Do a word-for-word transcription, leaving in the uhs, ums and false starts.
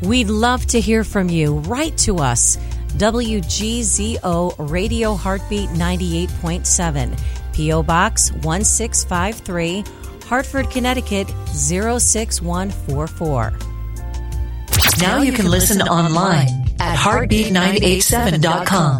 We'd love to hear from you. Write to us. W G Z O Radio Heartbeat ninety-eight point seven, P O Box one six five three, Hartford, Connecticut zero six one four four. Now you can listen online at heartbeat nine eight seven dot com.